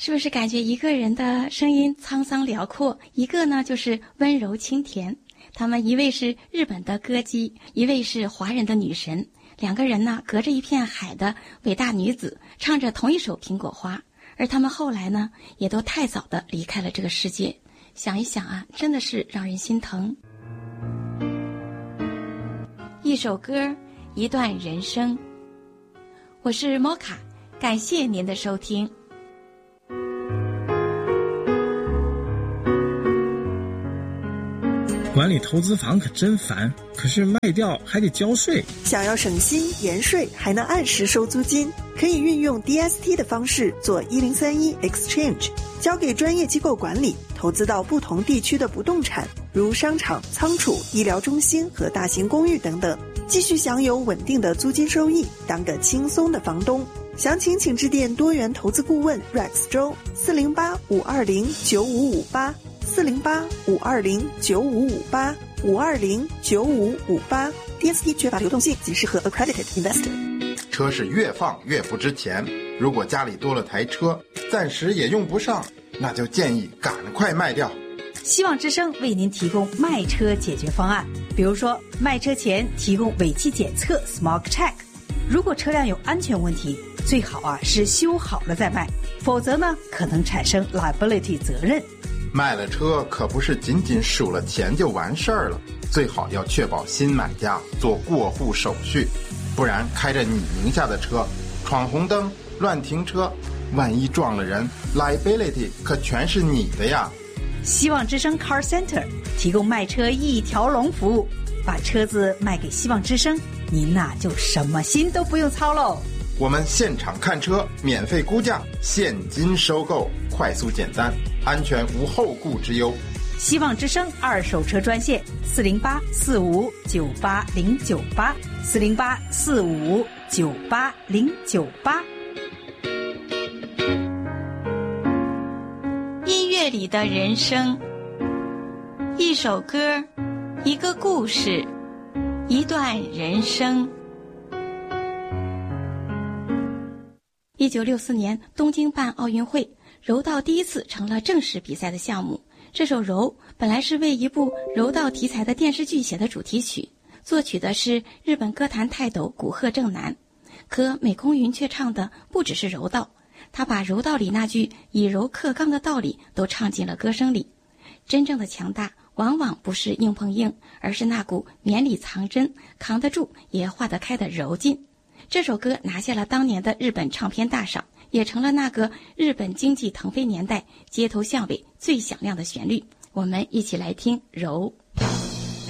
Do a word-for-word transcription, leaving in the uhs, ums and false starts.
是不是感觉一个人的声音沧桑辽阔，一个呢就是温柔清甜？他们一位是日本的歌姬，一位是华人的女神，两个人呢隔着一片海的伟大女子，唱着同一首《苹果花》，而他们后来呢也都太早的离开了这个世界。想一想啊，真的是让人心疼。一首歌，一段人生。我是摩卡，感谢您的收听。 管理投资房可真烦，可是卖掉还得交税。 想要省心延税，还能按时收租金，可以运用 D S T 的方式做一零三一 Exchange， 交给专业机构管理，投资到不同地区的不动产，如商场、仓储、医疗中心和大型公寓等等，继续享有稳定的租金收益，当个轻松的房东。详情请致电多元投资顾问 Rex 周四零八五二零九五五八。四零八五二零九五五八 五二零九五五八。 D S T 缺乏流动性，仅适合 accredited investor。 车是越放越不值钱，如果家里多了台车，暂时也用不上，那就建议赶快卖掉。 希望之声为您提供卖车解决方案，比如说卖车前提供尾气检测 Smog Check， 如果车辆有安全问题，最好啊是修好了再卖，否则呢可能产生 liability 责任。 卖了车可不是仅仅数了钱就完事儿了，最好要确保新买家做过户手续，不然开着你名下的车闯红灯、乱停车，万一撞了人 liability 可全是你的呀。 希望之声 Car Center 提供卖车一条龙服务，把车子卖给希望之声，您呐就什么心都不用操喽。 我们现场看车，免费估价，现金收购，快速简单，安全无后顾之忧。 希望之声二手车专线四零八四五九八零九八，四零八四五九八零九八。 音乐里的人生，一首歌，一个故事，一段人生。一九六四年东京办奥运会，柔道第一次成了正式比赛的项目。这首《柔》本来是为一部柔道题材的电视剧写的主题曲，作曲的是日本歌坛泰斗古贺正男。可美空云却唱的不只是柔道，他把柔道里那句以柔克刚的道理都唱进了歌声里。真正的强大往往不是硬碰硬，而是那股绵里藏针、扛得住也化得开的柔劲。这首歌拿下了当年的日本唱片大赏，也成了那个日本经济腾飞年代街头巷尾最响亮的旋律。我们一起来听《柔》。